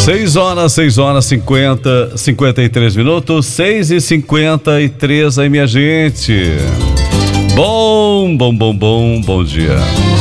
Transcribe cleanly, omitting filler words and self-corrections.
6 horas 53 minutos, 6h53 aí, minha gente. Bom dia.